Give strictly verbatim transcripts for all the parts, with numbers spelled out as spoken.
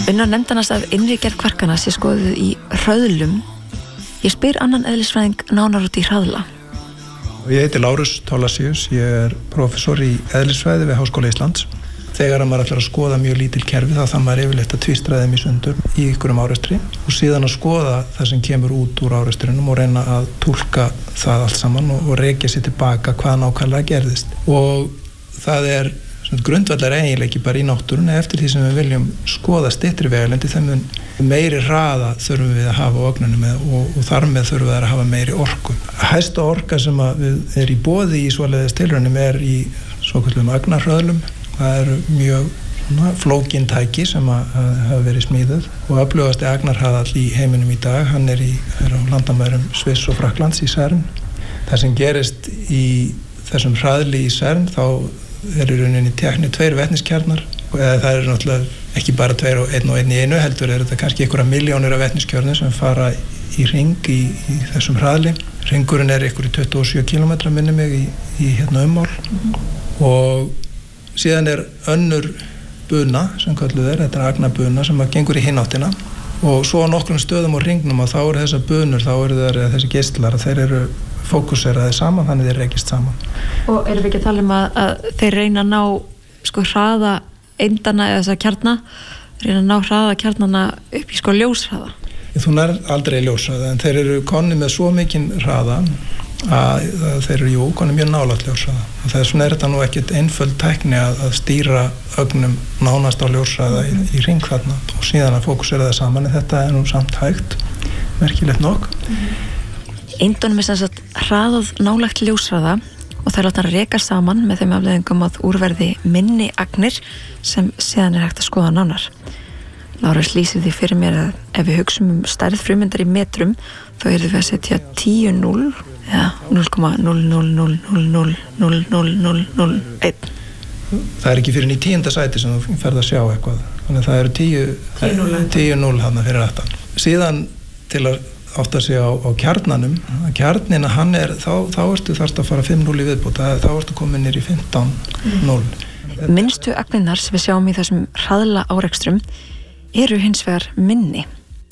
Vinna nefndanast að innri gerð kvarkana sé skoðuð í hröðlum. Ég spyr annan eðlisfræðing nánar út í hraðla. Ég heiti Lárus Thorlacius, ég er prófessor í eðlisfræði við Háskóla Íslands. Þegar maður ætlar að skoða mjög lítil kerfi þá þarf maður yfirleitt að tvístra þeim í sundur í einhverjum árekstri og síðan að skoða það sem kemur út úr árekstrinum og reyna að túlka það allt saman og, og rekja sér tilbaka hvað nákvæmlega gerðist. Og það er grundvallar eiginleiki bara í náttúrunni eftir því sem við viljum skoða styttri vegalengdir þeim meiri hraða þurfum við að hafa á ögnunum og, og þar með þurfum við að hafa meiri orku. Hæsta orka sem að við er í boði í svoleiðis tilraunum er í svokölluðum agnarhröðlum. Það eru mjög svona, flókin tæki sem að, að hafa verið smíðuð og öflugasti agnarhraðall í heiminum í dag, hann er, í, er á landamærum Sviss og Frakklands í CERN. Það sem gerist í þessum hraðli í CERN þá er í rauninni teknir tveir vetniskjarnar eða það eru náttúrulega ekki bara tveir og einn og einn í einu heldur er þetta kannski einhverja milljónir af vetniskjörnum sem fara í ring í, í þessum hraðli. Ringurinn er einhverju tuttugu og sjö kílómetra minni mig í, í hérna ummál mm-hmm. og síðan er önnur buna sem kölluð er, þetta er agnarbuna sem að gengur í hináttina og svo á nokkrum stöðum á ringnum og þá eru þessar bunur, þá eru þeir, þessi geislar, þeir eru fókuseraði saman, þannig þeir rekist saman. Og erum við ekki að tala um að, að þeir reyna að ná sko hraða eindana eða þess að kjarna, reyna að ná hraða kjarnana upp í sko ljóshraða? Þú nær aldrei ljóshraða, en þeir eru konni með svo mikinn hraða að, að þeir eru jú, konni mjög nálægt ljóshraða. Og þess vegna er þetta nú ekkert einföld tækni að, að stýra ögnum nánast á ljóshraða í, í ring þarna og síðan að fókusera það saman, en þetta er nú samt hægt, merkilegt nokk. Mm-hmm. Eindunum er sem sagt hraðað nálægt ljóshraða og þær láta hann reka saman með þeim afleiðingum að úrverði minni agnir sem síðan er hægt að skoða nánar. Lárus lýsir því fyrir mér að ef við hugsum um stærð frumyndar í metrum þá erum við að setja tíu núll eða núll komma núll núll núll núll núll núll núll núll núll einn. Það er ekki fyrir í tíunda sæti sem þú ferð að sjá eitthvað. Þannig að það eru tíu núll þarna fyrir aftan. Síðan til að átt að segja á, á kjarnanum kjarnina hann er, þá, þá ertu þarst að fara fimm núll í viðbót, þá ertu komin nýr í fimmtán núll. Mm. Minnstu agnirnar sem við sjáum í þessum hraðla árekstrum eru hins vegar minni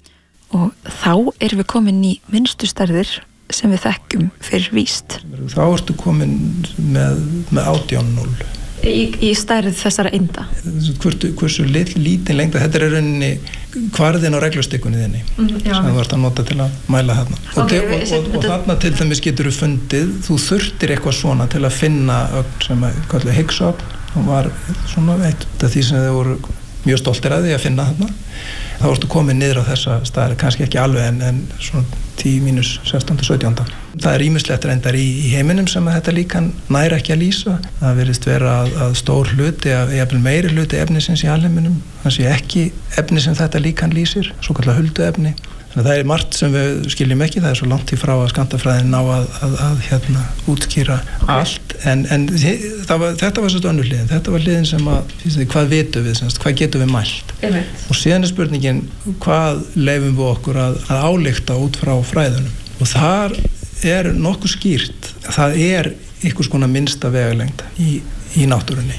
og þá erum við komin í minnstu stærðir sem við þekkjum fyrir víst. Þá ertu komin með, með átján núll. Í, í stærð þessara einda. Hversu, hversu lit, lítinn lengda, þetta er í rauninni kvarðin á reglustikkunni þinni mm, sem þú ert að nota til að mæla þarna. Okay, og, og, og, og þarna til dæmis getur þú fundið, þú þurftir eitthvað svona til að finna ögn sem að kalla Higgs-ögn og var svona eitt af því sem þau voru mjög stoltir að því að finna þarna. Þá ertu komið niður á þessa staðar, kannski ekki alveg en, en svona tíu mínus sextán til sautján. Það er ýmislegt reyndar í, í heiminum sem að þetta líkan nær ekki að lýsa. Það virðist vera að, að stór hluti, að jafnvel meiri hluti efnisins í alheiminum, það sé ekki efni sem þetta líkan lýsir, svo kallar hulduefni. Þannig að það er margt sem við skiljum ekki, það er svo langt í frá að skammtafræðin ná að, að, að hérna, útskýra allt, en, en það var, þetta var svolítið önnur hliðin, þetta var hliðin sem að, því, hvað vitum við, semst, hvað getum við mælt. Einmitt. Og síðan er spurningin, hvað leyfum við okkur að, að álykta út frá fræðunum. Og þar er nokkuð skýrt, það er einhvers konar minnsta vegalengd í, í náttúrunni.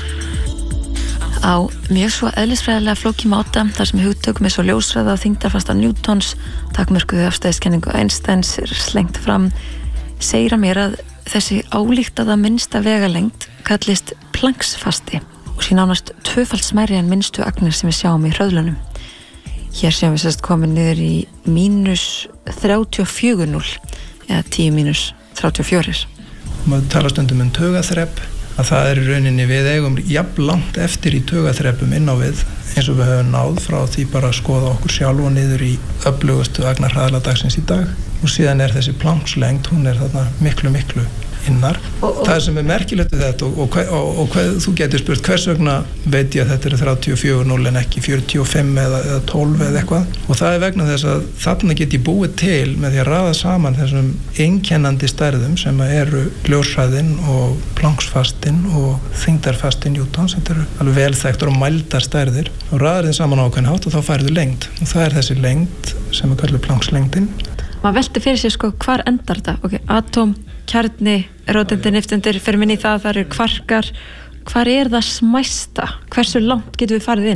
Á mjög svo eðlisfræðilega flóki máta þar sem hugtökum er svo ljósræða og þyngdarfasta Newtons, takmörkuðu afstæðiskenningu Einsteins er slengt fram, segir að mér að þessi álíktaða minnsta vegalengd kallist Plancks-fasti og sé nánast tvöfalt smærri en minnstu agnir sem við sjáum í hröðlunum. Hér séum við sérst komin niður í mínus þrjátíu og fjögur núll eða tíu mínus þrjátíu og fjögur. Maður tala stundum um taugaþrep, að það er í rauninni við eigum jafn langt eftir í taugaþrepum inn á við eins og við höfum náð frá því bara að skoða okkur sjálf og niður í öflugustu agnarhraðla dagsins í dag og síðan er þessi Plancks-lengd, hún er þarna miklu miklu innar. Og, og, það sem er merkilegt við þetta og, og, og, og hvað, þú getur spurt hvers vegna veit ég að þetta er þrjátíu og fjögur núll en ekki fjörutíu og fimm eða, eða tólf eða eitthvað og það er vegna þess að þarna get ég búið til með því að raða saman þessum einkennandi stærðum sem eru ljóshraðinn og Plancks-fastinn og þyngdarfasti Newtons, þetta eru alveg velþekktar og mældar stærðir og raðar þeim saman á ákveðinn hátt og þá færðu lengd og það er þessi lengd sem er kallað Plancks-lengdin. Maður velti fyrir sér sko hvar endar þetta? Ok, atóm, kjarni, róteindir, niftindir, fyrir minni í það, það eru kvarkar. Hvar er það smæsta? Hversu langt getum við farið inn?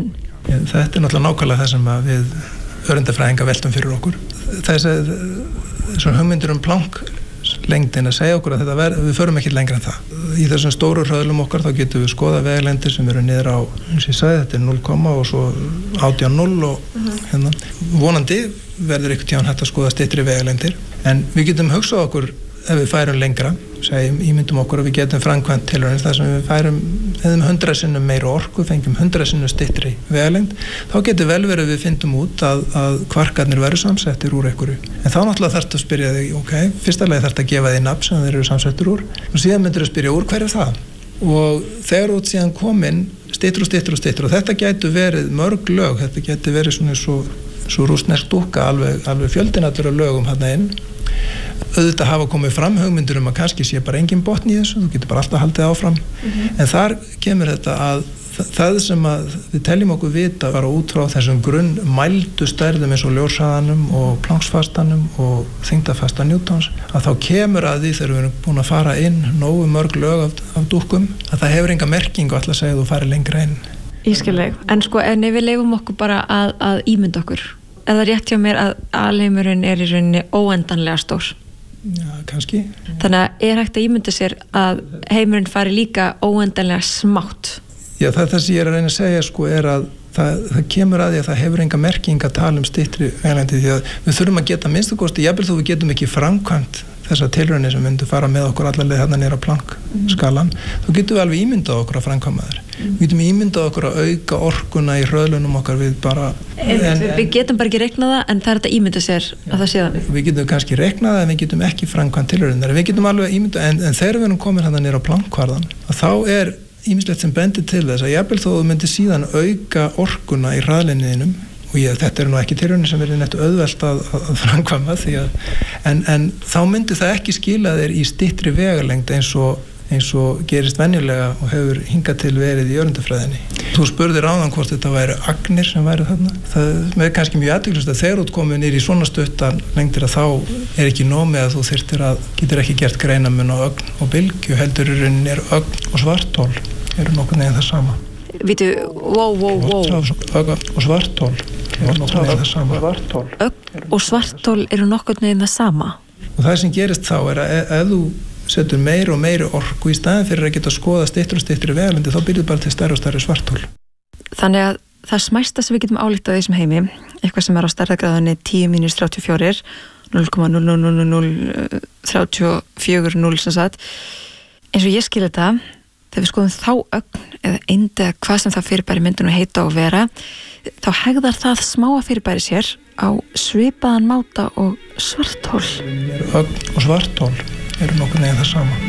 Þetta er náttúrulega nákvæmlega það sem að við öreindafræðingar veltum fyrir okkur. Þess að svona hugmyndir um Planck lengdin að segja okkur að þetta verð, við förum ekki lengra en það. Í þessum stóru hröðlum okkar þá getum við skoða vegalengdir sem eru niður á, eins og ég sagði, þetta er núll, og svo átján núll og uh-huh. hérna. Vonandi verður einhvern tíðan hægt að skoða styttri vegalengdir, en við getum hugsað okkur ef við færum lengra, segjum, ímyndum okkur að við getum framkvæmt tilraunir þar sem við færum hefðum hundrað sinnum meira orku, fengjum hundrað sinnum styttri vegalengd, þá getur vel verið við fyndum út að, að kvarkarnir verður samsettir úr einhverju. En þá náttúrulega þarftu að spyrja þig, ok, fyrsta lagi þarftu að gefa þig nafn sem þeir eru samsettir úr, og síðan myndir að spyrja úr hverju það. Og þegar út síðan kominn styttur og styttur og styttur, og þetta gætu verið mörg lög, þetta gætu verið svona svo, svo rússnesk dúkka, alveg, alveg fjöldinatur af lögum þarna inn. Auðvitað hafa komið fram hugmyndir um að kannski sé bara engin botn í þessu, þú getur bara alltaf haldið áfram. Mm-hmm. En þar kemur þetta að það sem að við teljum okkur vita var út frá þessum grunn mældu stærðum eins og ljóshraðanum og Planck-fastanum og þyngdarfasta Newtons, að þá kemur að því þegar við erum búin að fara inn nógu mörg lög af, af dúkkum, að það hefur enga merkingu alltaf að segja að þú fari lengra inn. Ég skil þig, en sko en ef við leifum okkur bara að, að ímynda okkur, er það rétt hjá mér að alheimurinn er í rauninni óendanlega stór? Já, kannski. Þannig að er hægt að ímynda sér að heimurinn fari líka óendanlega smátt? Já, það, það sem ég er að reyna að segja sko er að það, það kemur að því að það hefur enga merking að tala um styttri vegalengdir, því að við þurfum að geta minnstu kosti, jafnvel þó við getum ekki framkvæmt þessar tilraunir sem myndu fara með okkur allarleið þarna niður á Planck-skalan, mm. þá getum við alveg ímyndað okkur að framkvæma þær. Mm. Við getum ímyndað okkur að auka orkuna í hröðlunum okkar við bara... En, en, við getum bara ekki reiknað það, en það er þetta ímyndað sér ja, að það sé þannig. Við getum kannski reiknað það, en við getum ekki framkvæmt tilraunir. Við getum alveg ímyndað, en, en þegar við erum komin þarna niður á Planck-kvarðan, þá er ýmislegt sem bendir til þess að jafnvel þó þú myndir síðan auka orkuna í hraðlínniðinum, og ég, þetta eru nú ekki tilraunir sem er neitt auðvelt að, að framkvæma því að, en, en þá myndi það ekki skila þér í styttri vegalengd eins og, eins og gerist venjulega og hefur hingað til verið í öreindafræðinni. Þú spurðir áðan hvort þetta væri agnir sem væri þarna. Það er kannski mjög athyglisvert að þegar þú komið niður í svona stuttar lengdir að þá er ekki nóg með að þú þyrftir að, getur ekki gert greinamun á ögn og bylgju, heldur í rauninni er ögn og svarthol eru nokkuð neginn það sama. Vitu, wow, wow, wow. Ögn og svarthol eru nokkuð neginn það sama. Ögn og svarthol eru nokkuð neginn það sama. Og það sem gerist þá er að ef, ef þú setur meiri og meiri orku í staðin fyrir að geta skoða styttri og styttri vegalengdir, þá byrjuð bara til stærri og stærri svarthol. Þannig að það smæsta sem við getum álíkt á þessum heimi, eitthvað sem er á stærðargráðunni tíu mínus þrjátíu og fjórir, núll komma núll núll núll núll þrjátíu og fjögur núll sem sagt, eins og ég skil þetta, þegar við skoðum þá ögn eða eindi eða hvað sem það fyrirbæri myndun og heita og vera, þá hegðar það smáa fyrirbæri sér á svipaðan máta og svarthol. Ögn og svarthol eru nokkuð neginn það sama.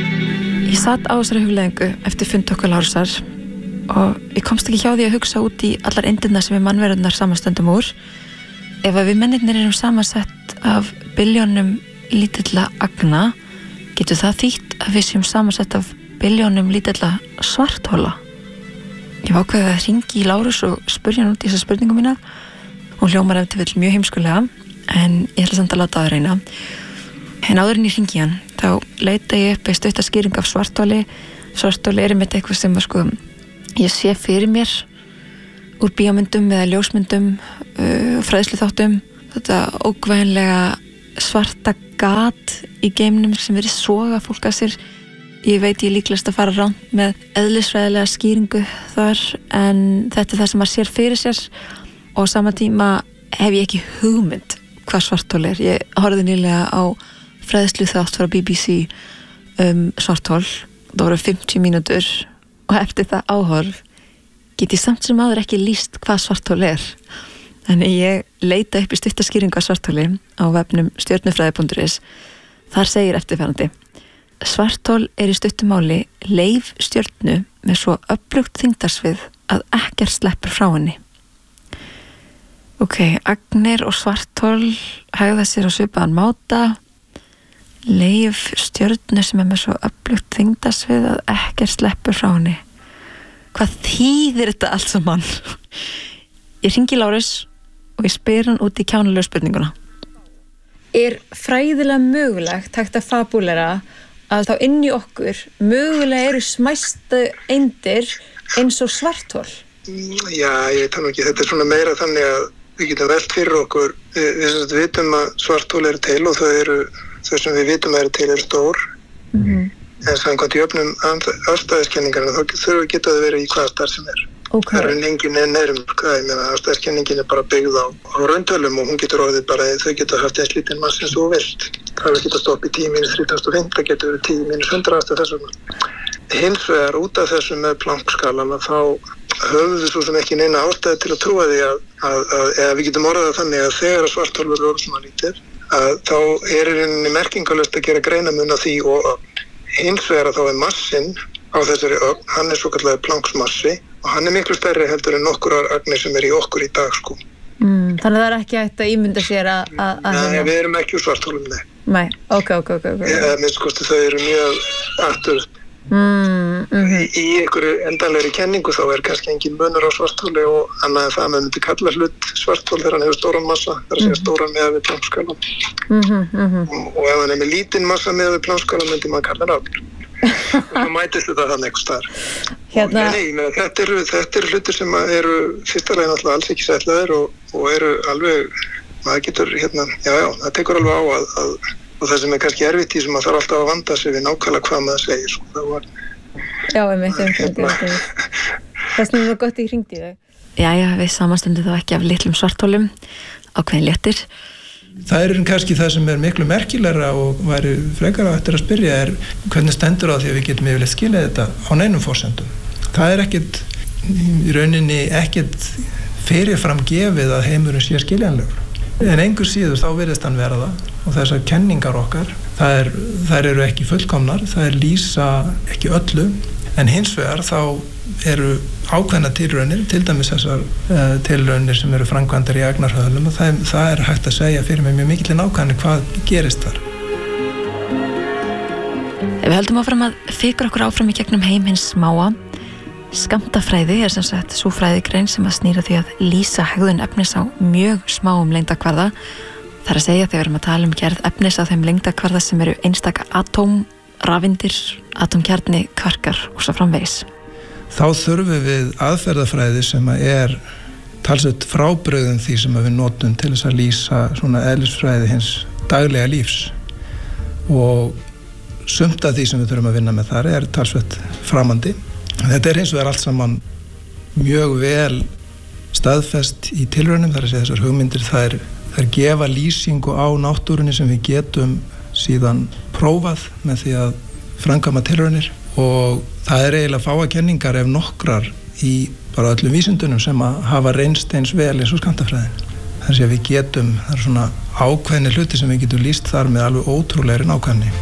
Ég satt á þessari hugleiðingu eftir fund okkar Lárusar og ég komst ekki hjá því að hugsa út í allar eindirnar sem við mannverðunar samanstöndum úr. Ef að við mennirnir erum samansett af biljónum lítilla agna, getur það þýtt að við séum samansett af biljónum lítilla svarthola. Ég var ákveðið að hringi í Lárus og spurja hann út í þessa spurningu mína. Hún hljómar ef til vill mjög heimskulega, en ég ætla samt að láta það reyna. En áður en ég hringi hann, þá leita ég upp í stutta skýring af svartholi. Svartholi er einmitt eitthvað sem sko, ég sé fyrir mér úr bíómyndum eða ljósmyndum, uh, fræðsluþáttum. Þetta ógnvænlega svarta gat í geimnum sem verið soga fólk að sér. Ég veit ég líklegast að fara rangt með eðlisfræðilega skýringu þar, en þetta er það sem maður sér fyrir sér og á sama tíma hef ég ekki hugmynd hvað svarthol er. Ég horfði nýlega á fræðslu þátt frá B B C um svarthol. Það voru fimmtíu mínútur og eftir það áhorf get ég samt sem áður ekki lýst hvað svarthol er. Þannig ég leita upp í stutta skýringu af svartholi á vefnum stjörnufræði punktur is. Þar segir eftirfarandi: svarthol er í stuttu máli leif stjörnu með svo öflugt þyngdarsvið að ekkert sleppur frá henni. Ok, agnir og svarthol hegða sér á svipaðan máta. Leif stjörnu sem er með svo öflugt þyngdarsvið að ekkert sleppur frá henni. Hvað þýðir þetta allt saman? Ég hringi Lárus og ég spyr hann út í kjánulegu spurninguna. Er fræðilega mögulegt hægt að fabúlera að þá inn í okkur mögulega eru smæstu eindir eins og svarthol? Já, ég veit það nú ekki. Þetta er svona meira þannig að við getum velt fyrir okkur. Við, við vitum að svarthol eru til og þau eru, þau sem við vitum að eru til eru stór. Mm-hmm. En samkvæmt jöfnum afstæðiskenningarna þá þurfa geta þau verið í hvaða stær sem er. Okay. Það er engin neyrum, ég meina afstæðiskenningin er bara byggð á, á rauntölum og hún getur orðið bara, þau getur haft eins lítinn massi eins og þú vilt. Það er ekki að stoppa í tíu mínus þrítugasta og fimmta, það getur verið tíu mínus hundrað þess vegna. Hins vegar út af þessu með Planck-skalann þá höfum við svo sem ekki neina ástæði til að trúa því að, að, að eða við getum orðað þannig að þegar að svarthol eru orðið svona lítil að þá er í rauninni merkingalöst að gera greinamun á því og hins vegar að þá er massinn á þessari ögn, hann er svokallaður Plancks-massi og hann er miklu stærri heldur en nokkurar agnir sem er í okkur í dag sko. Mm, þannig að það er ekki hægt að ímynda sér að... að Nei, við erum ekki úr svartholum, nei. Nei, ok, ok, ok. okay. Eða minnst kosti þau eru mjög aftur. Mm, mm-hmm. Í, í einhverju endanlegri kenningu þá er kannski engin munur á svartholi og annað en það með myndi kalla hlut svarthol þegar hann hefur stóran massa, það er að segja stóran með við Planck-skalann. Mm-hmm, mm-hmm. Og, og ef hann er með lítinn massa með við Planck-skalann myndi maður kalla hann afl. Og það mætist þetta þannig eitthvað staðar. Hérna... Nei, nei, þetta eru, þetta eru hlutir sem eru fyrsta leginn alltaf alls ekki sætlaðir og, og eru alveg, maður getur hérna, já, já, það tekur alveg á að, að og það sem er kannski erfitt í sem maður þarf alltaf að vanda sig við nákvæmlega hvað maður segir. Svo, það var... Já, einmitt, einmitt, einmitt. Það snúið var gott í hringdi þau. Jæja, við samanstundum þá ekki af litlum svartholum, ákveðin léttir. Það er kannski það sem er miklu merkilegra og væri frekar eftir að spyrja er hvernig stendur á því að við getum yfirleitt skilið þetta á neinum forsendum. Það er ekkert, í rauninni ekkert fyrirfram gefið að heimurinn sé skiljanlegur. En engur síður þá virðist hann vera það og þessar kenningar okkar, það er, þær eru ekki fullkomnar, það er lýsa ekki öllu, en hins vegar þá eru ákveðna tilraunir, til dæmis þessar uh, tilraunir sem eru framkvæmdar í agnarhöðlum og það, það er hægt að segja fyrir mig mjög mikilli nákvæmni hvað gerist þar. Ef við höldum áfram að fikra okkur áfram í gegnum heim hins smáa, skammtafræði er sem sagt sú fræðigrein sem að snýra því að lýsa hegðun efnis á mjög smáum lengdakvarða. Það er að segja þegar við erum að tala um gerð efnis á þeim lengdakvarða sem eru einstaka atóm, rafeindir, atómkjarni, kvarkar og svo framvegis. Þá þurfum við aðferðafræði sem er talsveit frábrugðum því sem við notum til þess að lýsa svona eðlisfræði hins daglega lífs og sumt af því sem við þurfum að vinna með þar er talsveit framandi. Þetta er hins vegar allt saman mjög vel staðfest í tilraunum, þar að segja þessar hugmyndir, það er, það er gefa lýsingu á náttúrunni sem við getum síðan prófað með því að framkvæma tilraunir og það er eiginlega fáa kenningar ef nokkrar í bara öllum vísindunum sem að hafa reynst eins vel eins og skammtafræðin. Þar sé að við getum, það er svona ákveðni hluti sem við getum lýst þar með alveg ótrúlegri nákvæmni.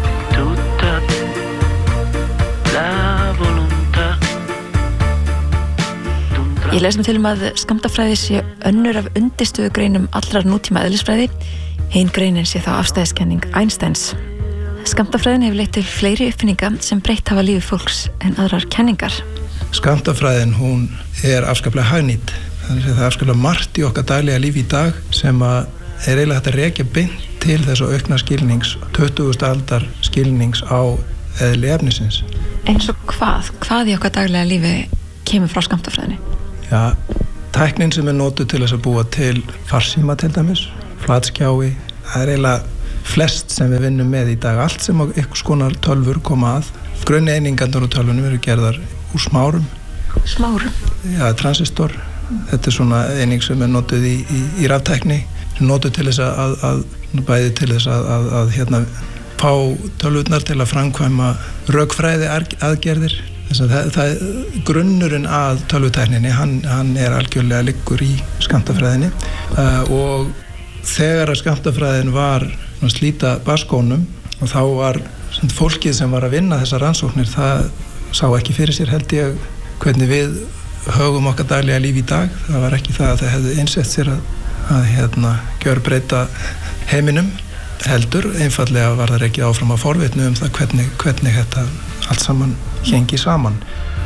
Ég les mér til um að skammtafræði sé önnur af undirstöðugreinum allrar nútíma eðlisfræði. Ein greinin sé þá afstæðiskenning Einsteins. Skammtafræðin hefur leitt til fleiri uppfinninga sem breytt hafa lífi fólks en aðrar kenningar. Skammtafræðin, hún er afskaplega hagnýt. Þannig að það er afskaplega margt í okkar daglega lífi í dag sem að er eiginlega hægt að rekja beint til þess að aukna skilnings, tuttugustu aldar skilnings á eðli efnisins. Eins og hvað? Hvað í okkar daglega lífi kemur frá skammtafræðinni? Já, tæknin sem er notuð til þess að búa til farsíma til dæmis, flatskjái, það er eiginlega flest sem við vinnum með í dag, allt sem á einhvers konar tölvur koma að. Grunneiningarnar úr tölvunum eru gerðar úr smárum. Smárum? Já, transistor. Þetta er svona eining sem er notuð í, í, í raftækni, sem notuð til þess að, að bæði til þess að, að, að hérna, fá tölvurnar til að framkvæma rökfræði aðgerðir. Það, það, grunnurinn að tölvutækninni, hann, hann er algjörlega liggur í skammtafræðinni uh, og þegar að skammtafræðin var að slíta baskónum og þá var fólkið sem var að vinna þessar rannsóknir, það sá ekki fyrir sér held ég hvernig við högum okkar daglega líf í dag. Það var ekki það að það hefði einsett sér að, að hérna, gjörbreyta heiminum heldur, einfallega var það ekki áfram að forvitnu um það hvernig, hvernig þetta allt saman hengi saman.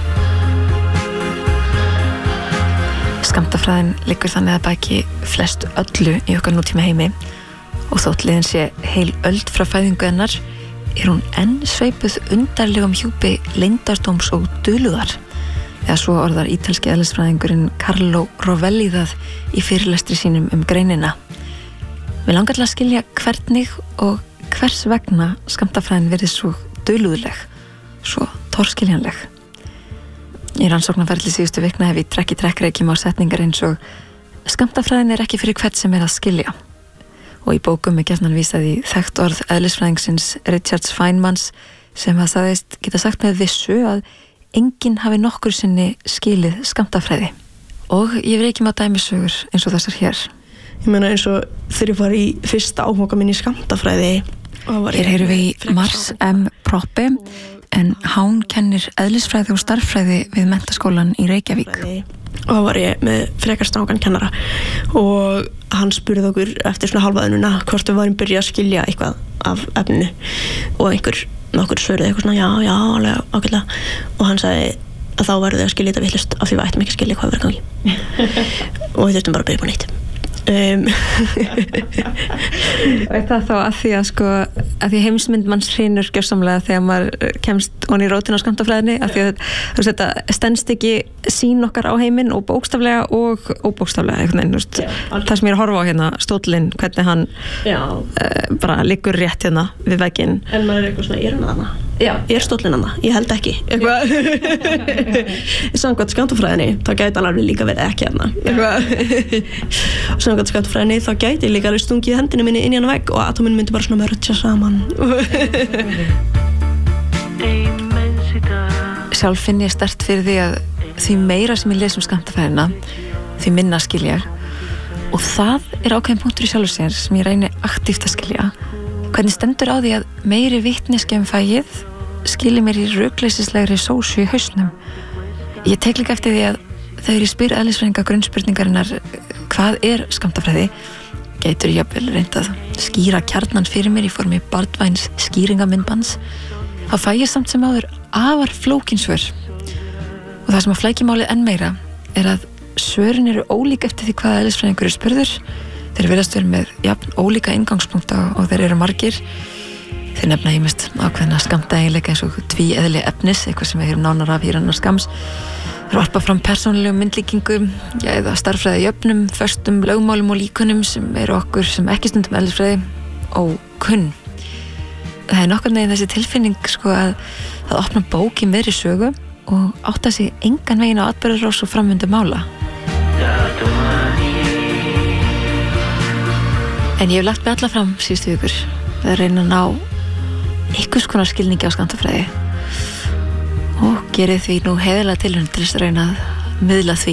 Skammtafræðin liggur þannig að baki flest öllu í okkar nútíma heimi og þótt liðin sé heil öld frá fæðingu hennar er hún enn sveipuð undarlegum hjúpi leyndardóms og dulúðar. eða svo orðar ítalski eðlisfræðingurinn Carlo Rovelli það í fyrirlestri sínum um greinina. Við langar til að skilja hvernig og hvers vegna skammtafræðin verið svo dulúðleg, svo torskiljanleg. Í rannsóknarferli síðustu vikna hef ég trekk í trekk reykjum á setningar eins og skammtafræðin er ekki fyrir hvert sem er að skilja. Og í bókum er gjarnan vísað í þekkt orð eðlisfræðingsins Richards Feynmans sem að sagðist geta sagt með vissu að enginn hafi nokkur sinni skilið skammtafræði. Og ég verið ekki með dæmisögur eins og þessar hér. Ég meina eins og þegar ég var í fyrsta áhuga minn í skammtafræði. Hér heyrum við í Mars M. Proppe en hann kennir eðlisfræði og starffræði við menntaskólan í Reykjavík. Og þá var ég með frekar strangan kennara og hann spurði okkur eftir svona hálfaðununa hvort við varum byrjað að skilja eitthvað af efninu og einhver nokkur svöruði eitthvað svona já, já, alveg ágætlega og hann sagði að þá verður þau að skilja þetta vitlaust af því við ættum ekki að skilja hvað verður gangi og við þurftum bara að byrja på nýtt. Um. Og er það þá að því að sko að því heimsmynd manns hrynur gjörsamlega þegar maður kemst onni í rótina á skammtafræðinni að því að þú veist þetta stenst ekki sín okkar á heiminn og bókstaflega og óbókstaflega einhvern veginn, þú veist yeah, það sem ég er að horfa á hérna stóllinn, hvernig hann uh, bara liggur rétt hérna við vegginn. En maður er eitthvað svona, er hann þarna? Já, er stóllinn þarna? Ég held ekki eitthvað samkvæmt skammtafræðinni, þá gæti hann alveg líka verið ekki hérna eitthvað samkvæmt skammtafræðinni, þá gæti ég líka alveg stungið hendinu minni inn í hann vegg og atómin myndi bara svona mörgja saman Sjálf finn ég sterkt fyrir því að því meira sem ég les um skammtafræðina því minna skilja og það er ákveðin punktur í sjálfu sér sem ég reyni aktíft að skilja hvernig stendur á því að meiri vitneskja um fæið skili mér í rökleysislegri sósu í hausnum. Ég tek líka eftir því að þegar ég spyr eðlisfræðinga grunnspurningarinnar hvað er skammtafræði gætur ég jafnvel reynt að skýra kjarnan fyrir mér í formi barnvæns skýringamyndbands þá fæ ég samt sem áður afar flókin svör og það sem að flækja málið enn meira er að svörin eru ólík eftir því hvað eðlisfræðingur er spurður þeir virðast vera með jafn ólíka inngangspunkta og þeir eru margir þeir nefna ýmist ákveðna skammtægileika eins og tvíeðli efnis eitthvað sem við heyrum nánar af hér annars skams þeir varpa fram persónulegum myndlíkingum já, eða starffræði jöfnum, föstum lögmálum og líkunum sem eru okkur sem ekki stundum eðlisfræði og kunn það er nokkur neginn þessi tilfinning sko að það opna bók í miðri sögu og átta sig engan veginn á atburðarás og framvindu mála en ég hef lagt mig alla fram síðustu vikur að reyna að ná einhvers konar skilningi á skammtafræði og gerið því nú heiðarlega tilraun til þess að reyna að miðla því.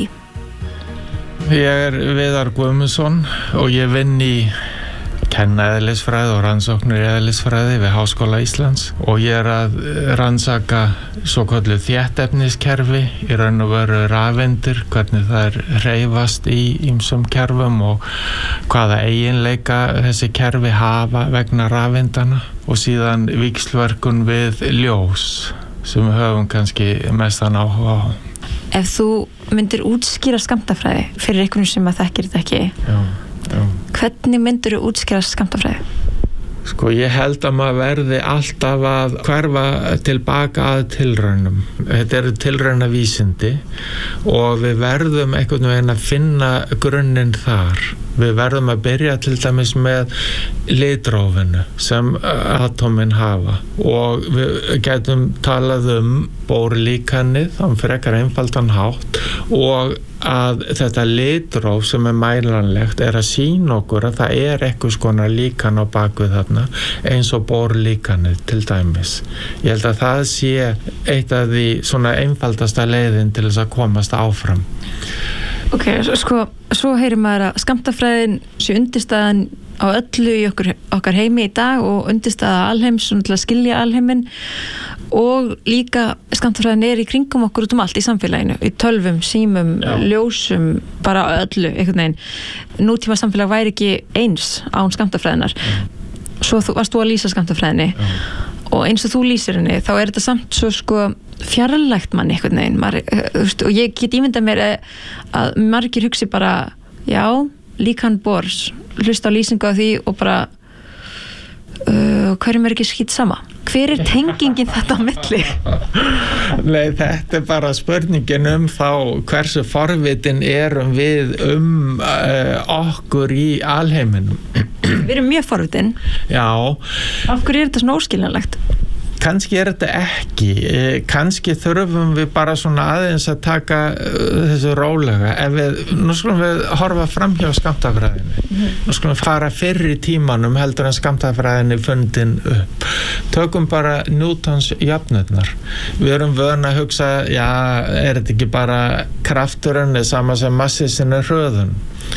Ég er Viðar Guðmundsson og ég vinn í kenna eðlisfræði og rannsóknir í eðlisfræði við Háskóla Íslands og ég er að rannsaka svokölluð þéttefniskerfi í raun og veru rafeindir, hvernig þær hreyfast í ýmsum kerfum og hvaða eiginleika þessi kerfi hafa vegna rafeindana og síðan víxlverkun við ljós sem við höfum kannski mestan áhuga á. Ef þú myndir útskýra skammtafræði fyrir einhvern sem að þekkir þetta ekki Já. Já. Hvernig myndir þú útskýra skammtafræði? Sko ég held að maður verði alltaf að hverfa tilbaka að tilraunum. Þetta eru tilraunavísindi og við verðum einhvern veginn að finna grunninn þar. Við verðum að byrja til dæmis með litrófinu sem atómin hafa og við getum talað um bórlíkanið á frekar einfaldan hátt og að þetta litróf sem er mælanlegt er að sýna okkur að það er eitthvað skona líkan á bakvið þarna eins og bórlíkanið til dæmis. Ég held að það sé eitt af því svona einfaldasta leiðin til þess að komast áfram. Ok, sko, svo heyrir maður að skammtafræðin sé undirstaðan á öllu í okkur, okkar heimi í dag og undirstaða alheims svona til að skilja alheiminn og líka skammtafræðin er í kringum okkur út um allt í samfélaginu, í tölvum, símum, Já. ljósum, bara öllu, einhvern veginn. Nútíma samfélag væri ekki eins án skammtafræðinar. Svo þú, varst þú að lýsa skammtafræðinni Já. og eins og þú lýsir henni, þá er þetta samt svo sko fjarlægt mann einhvern veginn Mar, og ég get ímyndað mér að margir hugsi bara já, líkan bors hlusta á lýsingu á því og bara uh, og hverjum er ekki skýt sama? Hver er tengingin þetta á milli? Nei, þetta er bara spurningin um þá hversu forvitin erum við um uh, okkur í alheiminum. Við erum mjög forvitin. Já. Af hverju er þetta svona óskiljanlegt? Kannski er þetta ekki, kannski þurfum við bara svona aðeins að taka þessu rólega. Ef við, nú skulum við horfa fram hjá skammtafræðinni. Mm-hmm. Nú skulum fara fyrr í tímanum heldur en skammtafræðinni fundin upp. Tökum bara Newtons jöfnurnar. Við erum vön að hugsa, já, er þetta ekki bara krafturinn er sama sem massi sinni hröðun?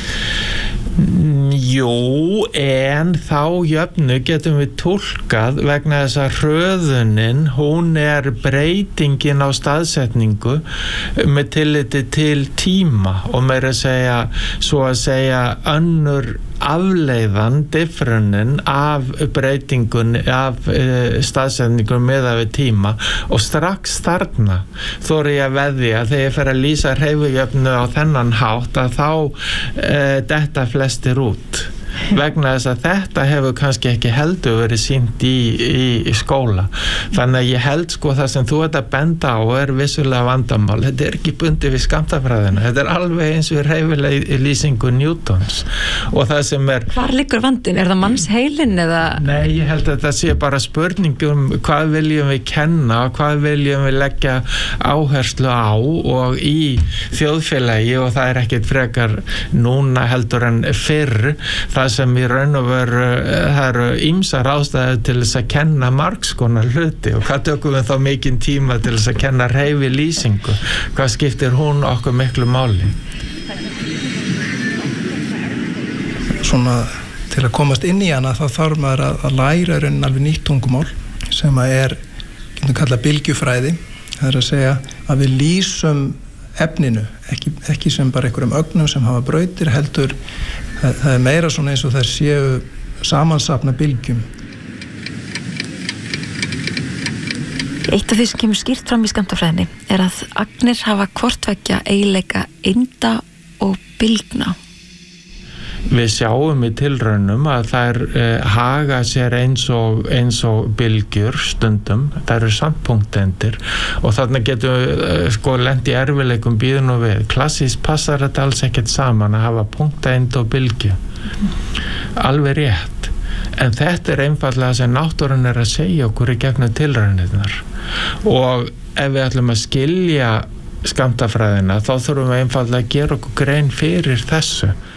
Jú, en þá jöfnu getum við túlkað vegna þess að hröðunin, hún er breytingin á staðsetningu með tilliti til tíma og meira að segja, svo að segja önnur afleiðan, diffrunin af breytingun af uh, staðsetningu miðað við tíma og strax þarna þóri ég að veðja þegar ég fer að lýsa hreyfijöfnu á þennan hátt að þá uh, detta flestir út vegna þess að þetta hefur kannski ekki heldur verið sýnt í, í, í skóla. Þannig að ég held sko það sem þú ert að benda á er vissulega vandamál. Þetta er ekki bundið við skammtafræðina. Þetta er alveg eins við hreyfilega lýsingu Newtons og það sem er... Hvar liggur vandin? Er það mannsheilin eða... Nei, ég held að það sé bara spurningum hvað viljum við kenna og hvað viljum við leggja áherslu á og í þjóðfélagi og það er ekkert frekar núna heldur en fyrr það sem í raun og veru það eru ýmsar ástæður til þess að kenna margs konar hluti og hvað tökum við þá mikinn tíma til þess að kenna hreyfi lýsingu hvað skiptir hún okkur miklu máli? Svona til að komast inn í hana þá þarf maður að, að læra raunin alveg nýtt tungumál sem að er, getum kallað bylgjufræði, það er að segja að við lýsum efninu, ekki, ekki sem bara einhverjum ögnum sem hafa brautir heldur það, það er meira svona eins og þær séu samansafna bylgjum. Eitt af því sem kemur skýrt fram í skammtafræðinni er að agnir hafa hvort tveggja eiginleika einda og bylgna. Við sjáum í tilraunum að þær eh, haga sér eins og, eins og bylgjur stundum, það eru sandpunktendir og þarna getum við eh, sko lent í erfileikum býðun og við. Klassískt passar þetta alls ekkert saman að hafa punkteind og bylgju. Alveg rétt. En þetta er einfallega sem náttúran er að segja okkur í gegnum tilraunirnar. Og ef við ætlum að skilja skammtafræðina þá þurfum við einfallega að gera okkur grein fyrir þessu.